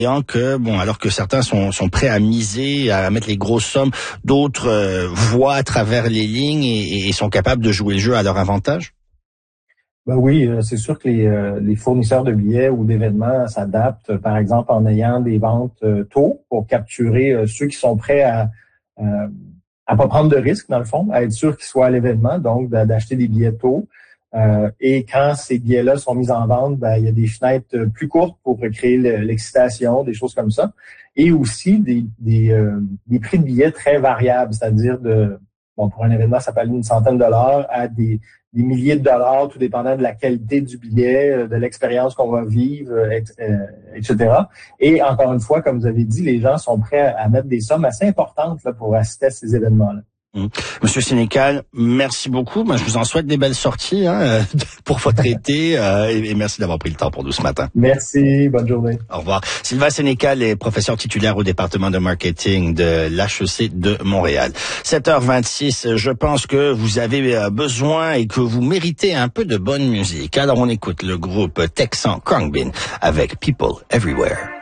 Que bon, alors que certains sont prêts à miser, à mettre les grosses sommes, d'autres voient à travers les lignes et sont capables de jouer le jeu à leur avantage? Ben oui, c'est sûr que les fournisseurs de billets ou d'événements s'adaptent, par exemple en ayant des ventes tôt pour capturer ceux qui sont prêts à pas prendre de risques, dans le fond, à être sûr qu'ils soient à l'événement, donc d'acheter des billets tôt. Et quand ces billets-là sont mis en vente, ben, il y a des fenêtres plus courtes pour créer l'excitation, des choses comme ça. Et aussi des prix de billets très variables, c'est-à-dire pour un événement, ça peut aller d'une centaine de dollars à des milliers de dollars, tout dépendant de la qualité du billet, de l'expérience qu'on va vivre, etc. Et encore une fois, comme vous avez dit, les gens sont prêts à mettre des sommes assez importantes là, pour assister à ces événements-là. Monsieur Sénécal, merci beaucoup. Moi, je vous en souhaite des belles sorties pour votre été et merci d'avoir pris le temps pour nous ce matin. Merci, bonne journée. Au revoir. Sylvain Sénécal est professeur titulaire au département de marketing de l'HEC de Montréal. 7h26, je pense que vous avez besoin et que vous méritez un peu de bonne musique. Alors on écoute le groupe texan Khruangbin avec People Everywhere.